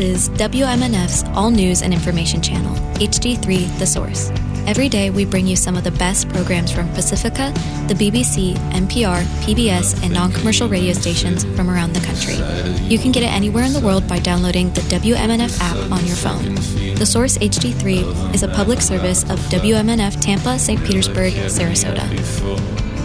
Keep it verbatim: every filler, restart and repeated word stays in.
is W M N F's all news and information channel, H D three The Source. Every day we bring you some of the best programs from Pacifica, the B B C, N P R, P B S, and non-commercial radio stations from around the country. You can get it anywhere in the world by downloading the W M N F app on your phone. The Source H D three is a public service of W M N F Tampa, Saint Petersburg, Sarasota.